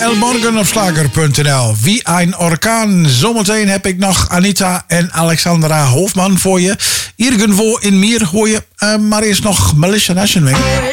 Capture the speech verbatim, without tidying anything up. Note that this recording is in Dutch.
Elmorgen op slager punt n l. Wie een orkaan. Zometeen heb ik nog Anita en Alexandra Hofman voor je. Irgendwo in Mier hoor je. Uh, maar eerst nog Melissa Nationwing.